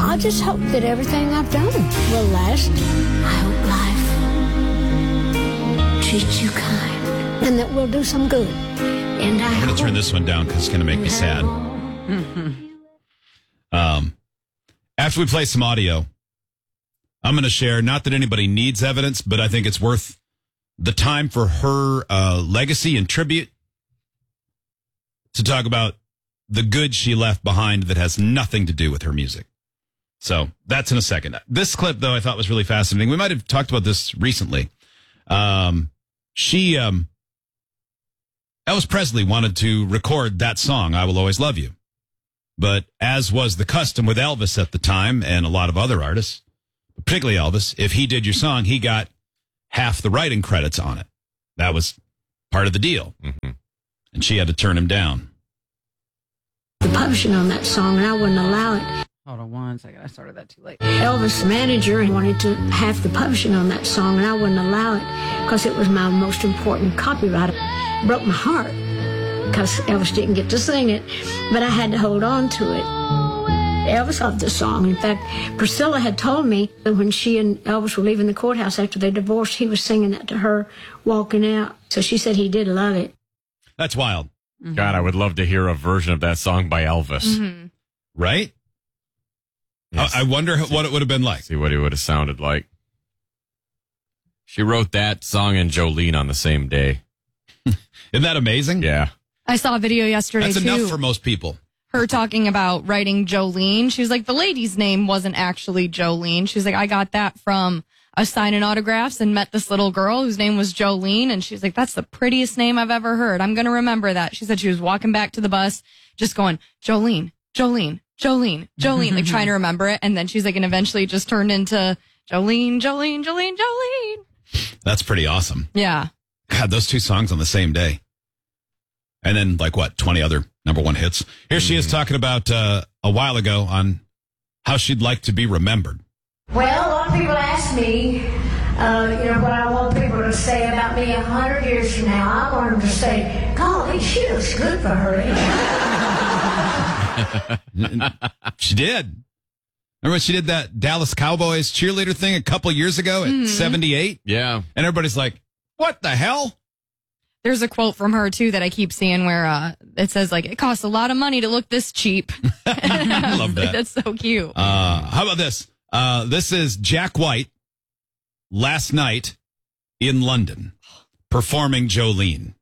I just hope that everything I've done will last. I hope life treats you kind and that we'll do some good. And I'm going to turn this one down because it's going to make me sad. After we play some audio, I'm going to share, not that anybody needs evidence, but I think it's worth the time for her legacy and tribute to talk about the good she left behind that has nothing to do with her music. So that's in a second. This clip, though, I thought was really fascinating. We might have talked about this recently. Elvis Presley wanted to record that song, I Will Always Love You. But as was the custom with Elvis at the time and a lot of other artists, particularly Elvis, if he did your song, he got half the writing credits on it. That was part of the deal. Mm-hmm. And she had to turn him down. The publishing on that song, and I wouldn't allow it. Hold on one second. I started that too late. Elvis' manager wanted to have the publishing on that song, and I wouldn't allow it because it was my most important copyright. It broke my heart because Elvis didn't get to sing it, but I had to hold on to it. Elvis loved the song. In fact, Priscilla had told me that when she and Elvis were leaving the courthouse after they divorced, he was singing that to her walking out. So she said he did love it. That's wild. Mm-hmm. God, I would love to hear a version of that song by Elvis. Mm-hmm. Right? Yes. I wonder what it would have been like. See what it would have sounded like. She wrote that song and Jolene on the same day. Isn't that amazing? Yeah. I saw a video yesterday, That's too. enough for most people. Her talking about writing Jolene. She was like, the lady's name wasn't actually Jolene. She was like, I got that from a signing autographs and met this little girl whose name was Jolene. And she's like, that's the prettiest name I've ever heard. I'm going to remember that. She said she was walking back to the bus, just going, Jolene, Jolene, Jolene, Jolene, like trying to remember it. And then she's like, and eventually it just turned into Jolene, Jolene, Jolene, Jolene. That's pretty awesome. Yeah. God, those two songs on the same day. And then, 20 other number one hits. Here she is talking about a while ago on how she'd like to be remembered. Well, a lot of people ask me, what I want people to say about me 100 years from now. I want them to say, golly, she looks good for her age. She did. Remember when she did that Dallas Cowboys cheerleader thing a couple years ago at 78? Yeah. And everybody's like, what the hell? There's a quote from her, too, that I keep seeing where it says, it costs a lot of money to look this cheap. I love that. That's so cute. How about this? This is Jack White last night in London performing Jolene.